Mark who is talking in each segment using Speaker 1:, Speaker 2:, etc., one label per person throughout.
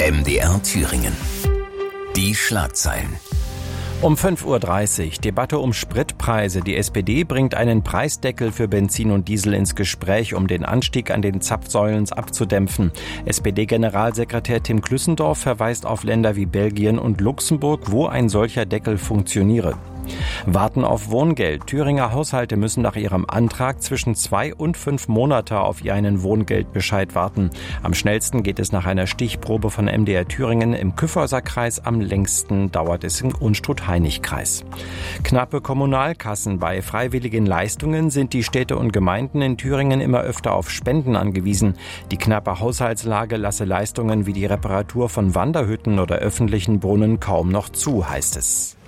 Speaker 1: MDR Thüringen. Die Schlagzeilen.
Speaker 2: Um 5:30 Uhr Debatte um Spritpreise. Die SPD bringt einen Preisdeckel für Benzin und Diesel ins Gespräch, um den Anstieg an den Zapfsäulen abzudämpfen. SPD-Generalsekretär Tim Klüssendorf verweist auf Länder wie Belgien und Luxemburg, wo ein solcher Deckel funktioniere. Warten auf Wohngeld. Thüringer Haushalte müssen nach ihrem Antrag zwischen 2 und 5 Monate auf einen Wohngeldbescheid warten. Am schnellsten geht es nach einer Stichprobe von MDR Thüringen im Kyffhäuser-Kreis. Am längsten dauert es im Unstrut-Hainich-Kreis. Knappe Kommunalkassen. Bei freiwilligen Leistungen sind die Städte und Gemeinden in Thüringen immer öfter auf Spenden angewiesen. Die knappe Haushaltslage lasse Leistungen wie die Reparatur von Wanderhütten oder öffentlichen Brunnen kaum noch zu, heißt es.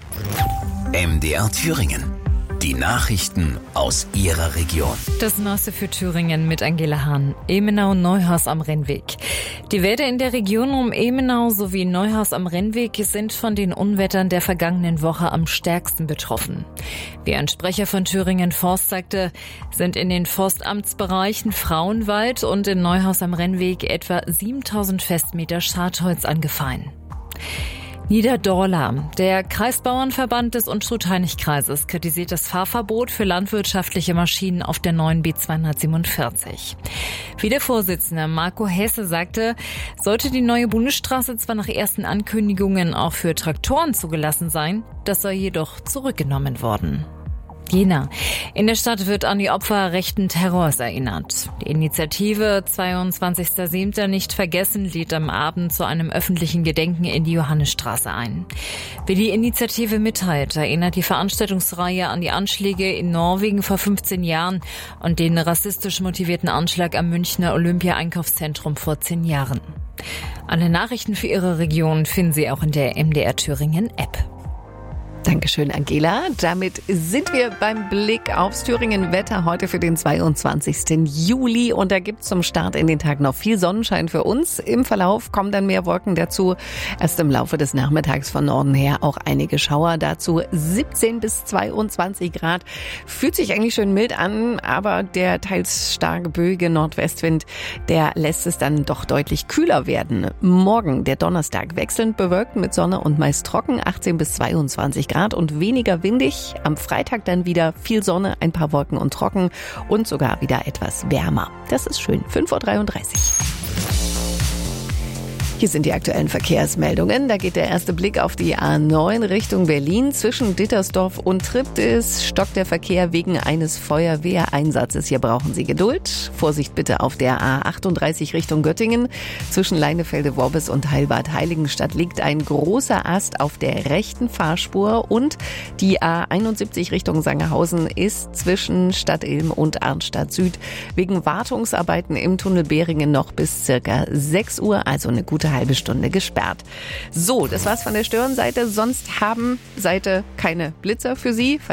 Speaker 1: MDR Thüringen. Die Nachrichten aus Ihrer Region.
Speaker 3: Das Neueste für Thüringen mit Angela Hahn. Emenau-Neuhaus am Rennweg. Die Wälder in der Region um Emenau sowie Neuhaus am Rennweg sind von den Unwettern der vergangenen Woche am stärksten betroffen. Wie ein Sprecher von Thüringen Forst sagte, sind in den Forstamtsbereichen Frauenwald und in Neuhaus am Rennweg etwa 7000 Festmeter Schadholz angefallen. Niederdorla. Der Kreisbauernverband des Unstrut-Hainich-Kreises kritisiert das Fahrverbot für landwirtschaftliche Maschinen auf der neuen B247. Wie der Vorsitzende Marco Hesse sagte, sollte die neue Bundesstraße zwar nach ersten Ankündigungen auch für Traktoren zugelassen sein, das sei jedoch zurückgenommen worden. Jena. In der Stadt wird an die Opfer rechten Terrors erinnert. Die Initiative 22.07. nicht vergessen lädt am Abend zu einem öffentlichen Gedenken in die Johannisstraße ein. Wie die Initiative mitteilt, erinnert die Veranstaltungsreihe an die Anschläge in Norwegen vor 15 Jahren und den rassistisch motivierten Anschlag am Münchner Olympia-Einkaufszentrum vor 10 Jahren. Alle Nachrichten für Ihre Region finden Sie auch in der MDR Thüringen App.
Speaker 4: Dankeschön, Angela. Damit sind wir beim Blick aufs Thüringen-Wetter heute für den 22. Juli. Und da gibt's zum Start in den Tag noch viel Sonnenschein für uns. Im Verlauf kommen dann mehr Wolken dazu. Erst im Laufe des Nachmittags von Norden her auch einige Schauer. Dazu 17 bis 22 Grad. Fühlt sich eigentlich schön mild an, aber der teils starke böige Nordwestwind, der lässt es dann doch deutlich kühler werden. Morgen, der Donnerstag, wechselnd bewölkt mit Sonne und meist trocken, 18 bis 22 Grad und weniger windig. Am Freitag dann wieder viel Sonne, ein paar Wolken und trocken und sogar wieder etwas wärmer. Das ist schön. 5:33 Uhr. Hier sind die aktuellen Verkehrsmeldungen. Da geht der erste Blick auf die A9 Richtung Berlin. Zwischen Dittersdorf und Triptis stockt der Verkehr wegen eines Feuerwehreinsatzes. Hier brauchen Sie Geduld. Vorsicht bitte auf der A38 Richtung Göttingen. Zwischen Leinefelde-Worbis und Heilbad-Heiligenstadt liegt ein großer Ast auf der rechten Fahrspur. Und die A71 Richtung Sangerhausen ist zwischen Stadtilm und Arnstadt Süd wegen Wartungsarbeiten im Tunnel Behringen noch bis circa 6 Uhr, also eine gute halbe Stunde gesperrt. So, das war's von der Störenseite. Sonst haben Seite keine Blitzer für Sie.